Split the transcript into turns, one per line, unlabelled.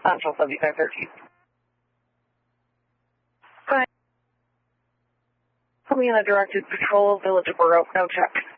Until 7513. Hi. Put me in a directed patrol, Village of Borough, no check.